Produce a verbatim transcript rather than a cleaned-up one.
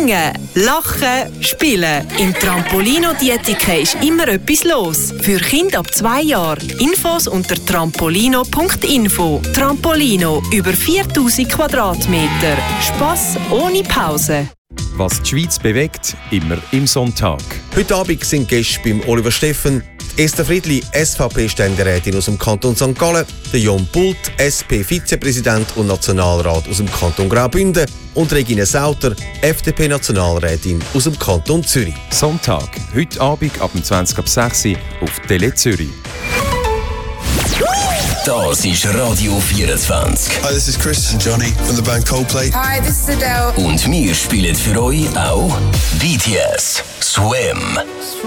Singen, lachen, spielen. Im Trampolino Dietika ist immer etwas los. Für Kinder ab zwei Jahren. Infos unter trampolino punkt info. Trampolino, über viertausend Quadratmeter. Spass ohne Pause. Was die Schweiz bewegt, immer im Sonntag. Heute Abend sind Gäste beim Oliver Steffen, Esther Friedli, S V P-Ständerätin aus dem Kanton Sankt Gallen, der Jon Pult, S P-Vizepräsident und Nationalrat aus dem Kanton Graubünden und Regine Sauter, F D P-Nationalrätin aus dem Kanton Zürich. Sonntag, heute Abend ab zwanzig ab sechs Uhr auf Tele Zürich. Das ist Radio vierundzwanzig. Hi, this is Chris and Johnny from the band Coldplay. Hi, this is Adele. Und wir spielen für euch auch B T S Swim.